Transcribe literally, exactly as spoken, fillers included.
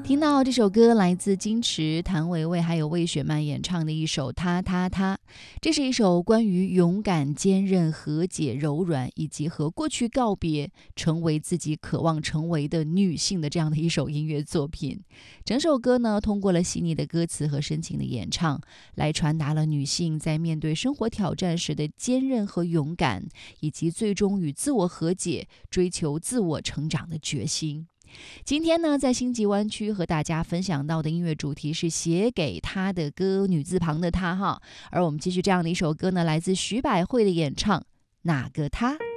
听到这首歌来自金池、谭维维还有魏雪曼演唱的一首《他他他》，这是一首关于勇敢、坚韧、和解、柔软，以及和过去告别，成为自己渴望成为的女性的这样的一首音乐作品。整首歌呢，通过了细腻的歌词和深情的演唱，来传达了女性在面对生活挑战时的坚韧和勇敢，以及最终与自我和解、追求自我成长的决心。今天呢，在星际湾区和大家分享到的音乐主题是写给他的歌，女字旁的他哈。而我们继续这样的一首歌呢，来自徐百惠的演唱《哪个他》。